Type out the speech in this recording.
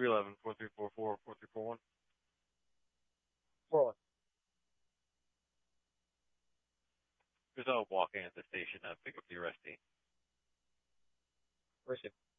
311-4344-4341. 4-1. There's no walking at the station to pick up the arrestee. Receive.